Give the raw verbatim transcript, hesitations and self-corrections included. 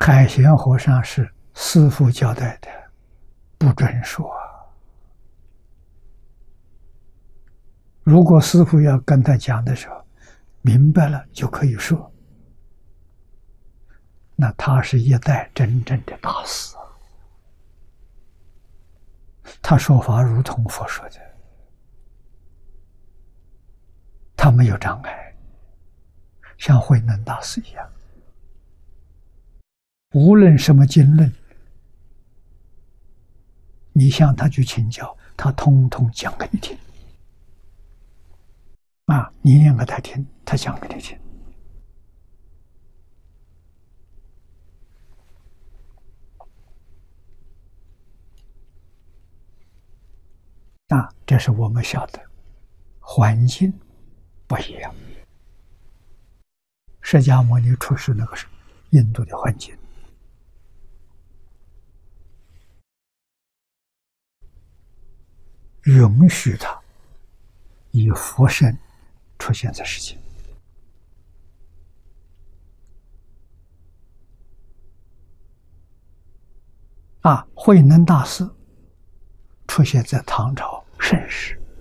海贤和尚是师父交代的，不准说。如果师父要跟他讲的时候，明白了就可以说，那他是一代真正的大师。他说法如同佛说的，他没有障碍，像慧能大师一样，无论什么经论，你向他去请教，他通通讲给你听。啊，你念给他听，他讲给你听。啊，这是我们晓得，环境不一样。释迦牟尼出世那个是印度的环境，允许他以佛身出现在世间。啊，慧能大师出现在唐朝盛世，